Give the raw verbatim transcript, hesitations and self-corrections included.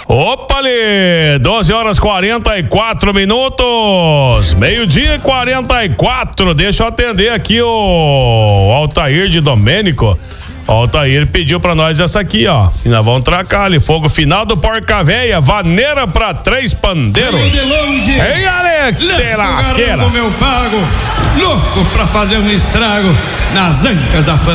Opa ali, doze horas quarenta e quatro minutos, meio-dia e quarenta e quatro. Deixa eu atender aqui o Altair de Domênico. O Altair pediu pra nós essa aqui, ó. E nós vamos tracar ali. Fogo final do Porca Véia, vaneira pra três pandeiros. Veio de longe. Ei, Ale, de lasqueira. Meu pago, louco pra fazer um estrago nas ancas da fã.